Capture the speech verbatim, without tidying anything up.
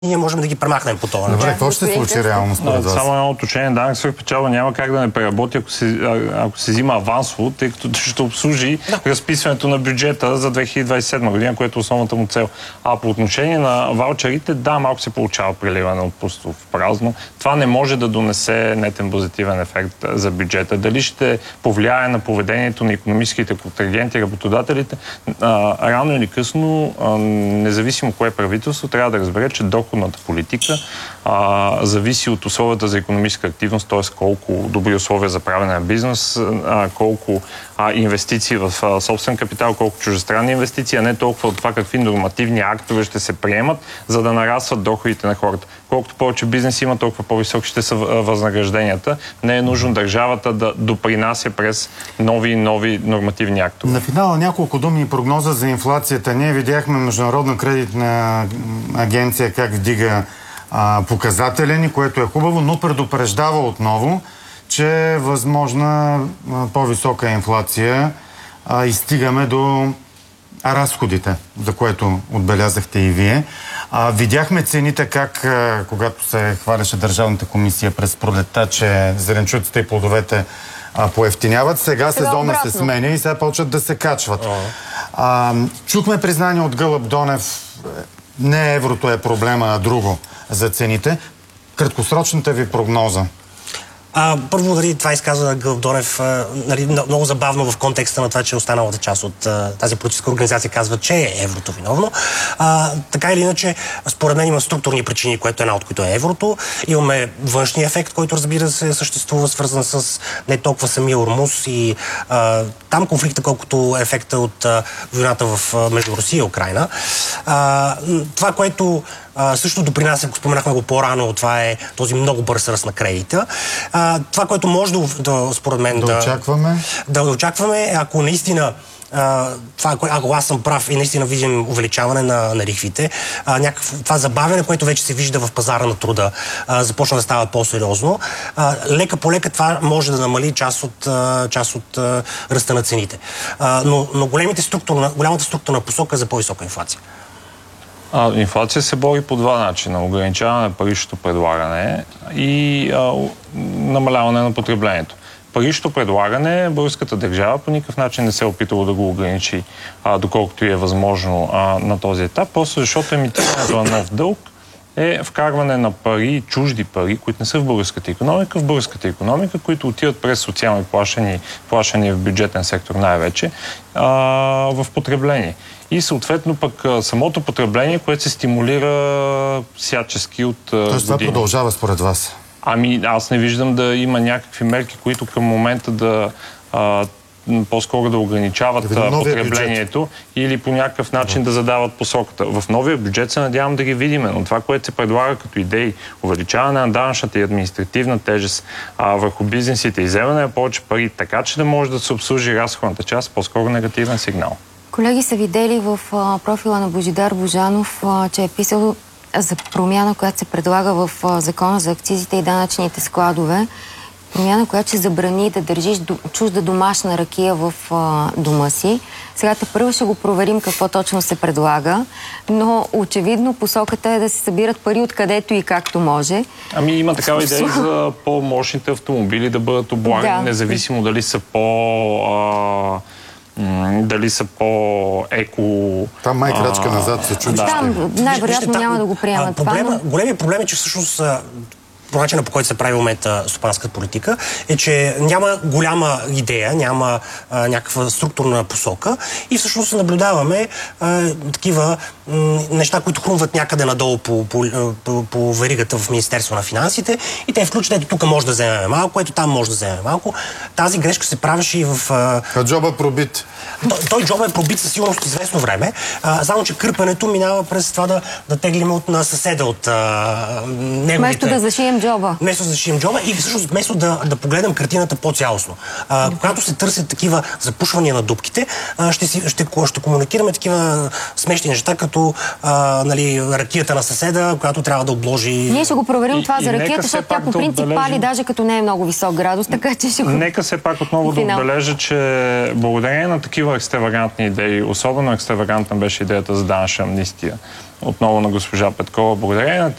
ние можем да ги премахнем по това. Добре, какво ще се случи реално според вас? Само едно уточнение, данък свръхпечалба няма как да не преработи, ако се, ако се взима авансово, тъй като ще обслужи да. разписването на бюджета за две хиляди двадесет и седма година, което е основната му цел. А по отношение на ваучерите, да, малко се получава преливане от пусто в празно. Това не може да донесе нетен позитивен ефект за бюджета. Дали ще повлияе на поведението на икономическите контрагенти, работодателите, а, рано или късно, а, независимо кое правителство, трябва да разбере, че доходната политика а, зависи от условията за икономическа активност, т.е. колко добри условия за правене на бизнес, а, колко а, инвестиции в а, собствен капитал, колко чуждестранни инвестиции, а не толкова от това какви нормативни актове ще се приемат, за да нарастват доходите на хората. Колкото повече бизнес има, толкова по-високи ще са възнагражденията. Не е нужно държавата да допринася през нови и нови нормативни актове. На финала няколко думи и прогноза за инфлацията. Ние видяхме Международна кредитна агенция как вдига а, показателя ни, което е хубаво, но предупреждава отново, че е възможна а, по-висока инфлация а, и стигаме до разходите, за което отбелязахте и вие. А, видяхме цените как, а, когато се хваляше Държавната комисия през пролетта, че зеленчуците и плодовете а, поевтиняват. Сега, сега сезона обратно се сменя и сега почват да се качват. А, чухме признание от Гълъб Донев, не еврото е проблема, а друго за цените. Краткосрочната ви прогноза? А, първо, нали, това изказва на Гълъб Донев, а, нали, много забавно в контекста на това, че останалата част от а, тази политическа организация казва, че е еврото виновно. А, така или иначе, според мен има структурни причини, което е една от които е еврото. Имаме външния ефект, който разбира се съществува, свързан с не толкова самия Ормуз и а, там конфликта, колкото ефекта от а, войната в, а, между Русия и Украйна. А, това, което Uh, също допринася, ако споменахме го по-рано, това е този много бърз ръст на кредита. Uh, това, което може да, да според мен да, да очакваме, да очакваме, ако наистина Uh, това, ако аз съм прав и наистина видим увеличаване на, на лихвите, uh, някакво, това забавяне, което вече се вижда в пазара на труда, uh, започна да става по-сериозно. Uh, лека по лека това може да намали част от, uh, част от uh, ръста на цените. Uh, но но големите структурна, голямата структурна посока е за по-висока инфлация. А, инфлация се бори по два начина. Ограничаване на паричното предлагане и а, намаляване на потреблението. Паричното предлагане, българската държава по никакъв начин не се е опитала да го ограничи, а, доколкото и е възможно а, на този етап, просто защото емитирането на нов дълг е вкарване на пари, чужди пари, които не са в българската икономика, в българската икономика, които отиват през социални плащания, плащания в бюджетен сектор най-вече, а, в потребление. И съответно пък самото потребление, което се стимулира всячески от години. Тоест това продължава според вас? Ами аз не виждам да има някакви мерки, които към момента да а, по-скоро да ограничават да потреблението бюджет. Или по някакъв начин да задават посоката. В новия бюджет се надявам да ги видим, но това, което се предлага като идеи, увеличаване на данъчната и административна тежест а, върху бизнесите и вземане на повече пари, така че да може да се обслужи разходната част, по-скоро негативен сигнал. Колеги са видели в а, профила на Божидар Божанов, а, че е писал за промяна, която се предлага в а, закона за акцизите и данъчните складове. Промяна, която ще забрани да държиш до, чужда домашна ракия в а, дома си. Сега първо ще го проверим какво точно се предлага, но очевидно посоката е да се събират пари откъдето и както може. Ами има такава идея за по-мощните автомобили да бъдат облагани, да. Независимо дали са по... А... дали са по-еко... Там май крачка а, назад се чуди. Да. Там най-вероятно няма да го приемат това. Но... Големият проблем е, че всъщност по начина, по който се прави в момента стопанската политика, е, че няма голяма идея, няма а, някаква структурна посока и всъщност наблюдаваме а, такива м, неща, които хрумват някъде надолу по, по, по, по веригата в Министерство на финансите и те включват, ето тук може да вземем малко, ето там може да вземем малко. Тази грешка се правеше и в... А джоба пробит. Той, той джоба е пробит със сигурност известно време, а, само че кърпенето минава през това да, да теглим от на съседа, от а, неговите... Вместо да зашием джоба. Вместо да зашием джоба и всъщност вместо да, да погледнем картината по-цялостно. А, когато се търсят такива запушвания на дупките, а, ще, си, ще, ще комуникираме такива смешни неща, като а, нали, ракията на съседа, която трябва да обложи... Ние ще го проверим и, това и за ракията, защото тя по принцип отбележим... пали, даже като не е много висок градус, така че ще го... Нека все пак отново да отбележа, че благодарение на такива екстравагантни идеи, особено екстравагантна беше идеята за данъчна амнистия, отново на госпожа Петкова. Благодарение на